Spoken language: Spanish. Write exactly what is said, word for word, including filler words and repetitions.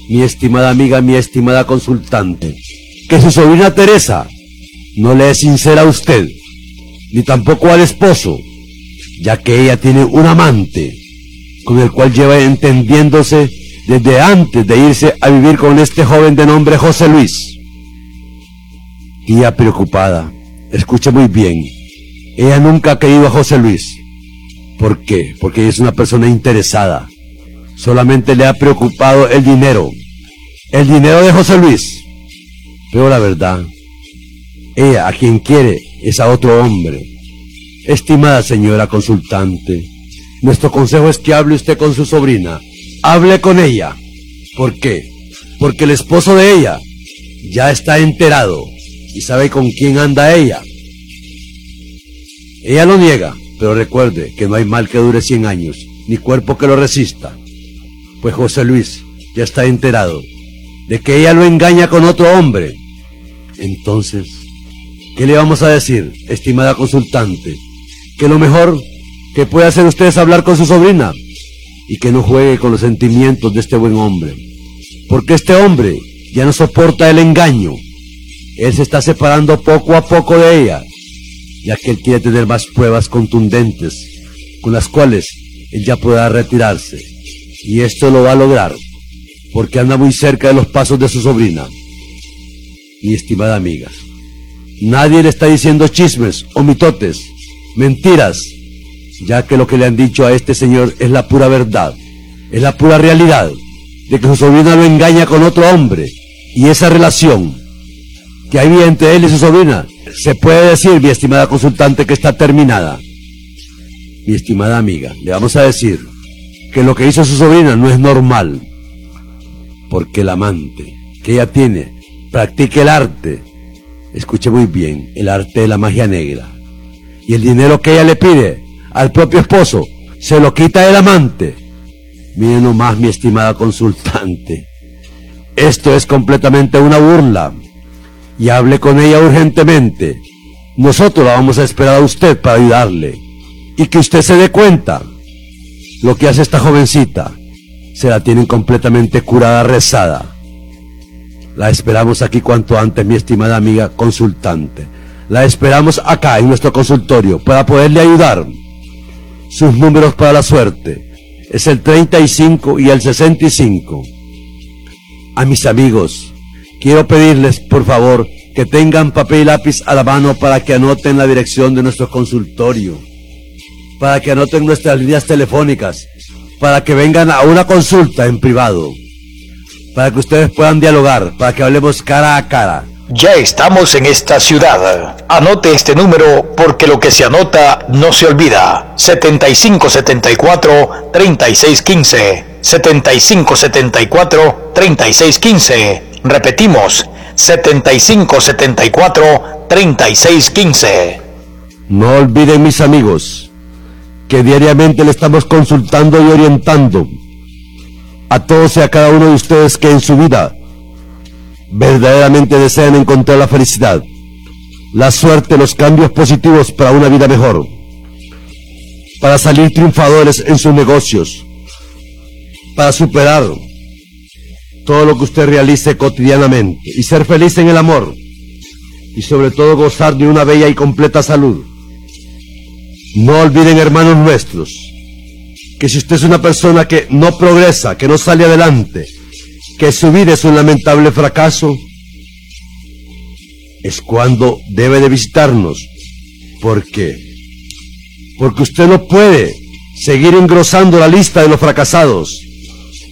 mi estimada amiga, mi estimada consultante, que su sobrina Teresa no le es sincera a usted, ni tampoco al esposo, ya que ella tiene un amante, con el cual lleva entendiéndose desde antes de irse a vivir con este joven de nombre José Luis. Tía preocupada, escuche muy bien, ella nunca ha querido a José Luis. ¿Por qué? Porque ella es una persona interesada. Solamente le ha preocupado el dinero, el dinero de José Luis. Pero la verdad, ella a quien quiere es a otro hombre. Estimada señora consultante, nuestro consejo es que hable usted con su sobrina. Hable con ella. ¿Por qué? Porque el esposo de ella ya está enterado y sabe con quién anda ella. Ella lo niega, pero recuerde que no hay mal que dure cien años, ni cuerpo que lo resista. Pues José Luis ya está enterado de que ella lo engaña con otro hombre. Entonces, ¿qué le vamos a decir, estimada consultante? Que lo mejor que puede hacer usted es hablar con su sobrina y que no juegue con los sentimientos de este buen hombre. Porque este hombre ya no soporta el engaño. Él se está separando poco a poco de ella, ya que él quiere tener más pruebas contundentes con las cuales él ya pueda retirarse. Y esto lo va a lograr porque anda muy cerca de los pasos de su sobrina. Mi estimada amiga, nadie le está diciendo chismes o mitotes, mentiras, ya que lo que le han dicho a este señor es la pura verdad, es la pura realidad de que su sobrina lo engaña con otro hombre, y esa relación que hay entre él y su sobrina se puede decir, mi estimada consultante, que está terminada. Mi estimada amiga, le vamos a decir que lo que hizo su sobrina no es normal, porque el amante que ella tiene practica el arte, escuche muy bien, el arte de la magia negra, y el dinero que ella le pide al propio esposo se lo quita el amante. Miren nomás, mi estimada consultante, esto es completamente una burla, y hable con ella urgentemente. Nosotros la vamos a esperar a usted para ayudarle, y que usted se dé cuenta lo que hace esta jovencita. Se la tienen completamente curada, rezada. La esperamos aquí cuanto antes, mi estimada amiga consultante. La esperamos acá en nuestro consultorio para poderle ayudar. Sus números para la suerte es el treinta y cinco y el sesenta y cinco. A mis amigos, quiero pedirles, por favor, que tengan papel y lápiz a la mano para que anoten la dirección de nuestro consultorio, para que anoten nuestras líneas telefónicas, para que vengan a una consulta en privado, para que ustedes puedan dialogar, para que hablemos cara a cara. Ya estamos en esta ciudad. Anote este número porque lo que se anota no se olvida. setenta y cinco setenta y cuatro, treinta y seis quince. setenta y cinco setenta y cuatro, treinta y seis quince. Repetimos, setenta y cinco setenta y cuatro, treinta y seis quince. No olviden, mis amigos, que diariamente le estamos consultando y orientando a todos y a cada uno de ustedes que en su vida verdaderamente desean encontrar la felicidad, la suerte, los cambios positivos para una vida mejor, para salir triunfadores en sus negocios, para superar todo lo que usted realice cotidianamente y ser feliz en el amor, y sobre todo gozar de una bella y completa salud. No olviden, hermanos nuestros, que si usted es una persona que no progresa, que no sale adelante, que su vida es un lamentable fracaso, es cuando debe de visitarnos. ¿Por qué? Porque usted no puede seguir engrosando la lista de los fracasados.